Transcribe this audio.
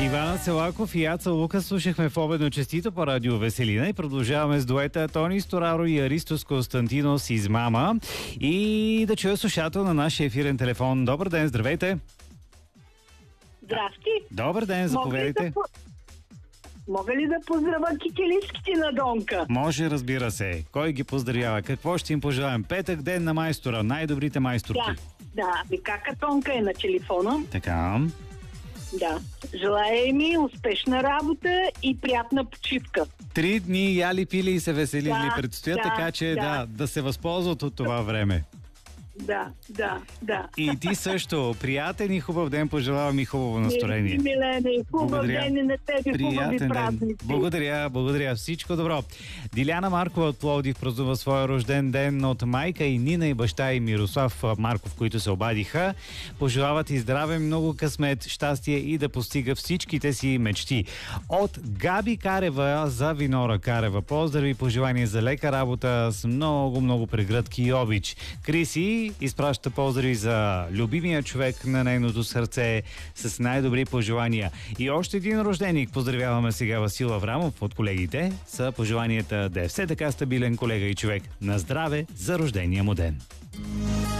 Ивана Селаков и Яца Лука слушахме в обедно честито по радио Веселина и продължаваме с дуета Тони Стораро и Аристос Константинос Измама. И да чуя слушател на нашия ефирен телефон. Добър ден, здравейте! Здрасти! Добър ден, заповядайте. Мога ли да поздравя кикелиските на Донка? Може, разбира се. Кой ги поздравява? Какво ще им пожелаем? Петък ден на майстора, най-добрите майсторки. Да. Кака Тонка е на телефона. Така. Да. Желая ми успешна работа и приятна почивка. 3 дни яли, пили и се веселили предстоят, така че да се възползват от това време. Да. И ти също. Приятен и хубав ден, пожелавам и хубаво настроение. Милене, хубав ден и на тебе, хубави празници. Благодаря. Всичко добро. Диляна Маркова от Пловдив празнува своя рожден ден от майка и Нина и баща и Мирослав Марков, които се обадиха. Пожелават и здраве, много късмет, щастие и да постига всичките си мечти. От Габи Карева за Винора Карева. Поздрави и пожелания за лека работа с много прегръдки и обич. Криси изпраща поздрави за любимия човек на нейното сърце с най-добри пожелания. И още един рожденик поздравяваме сега Васил Аврамов от колегите с пожеланията да е все така стабилен колега и човек. На здраве за рождения му ден!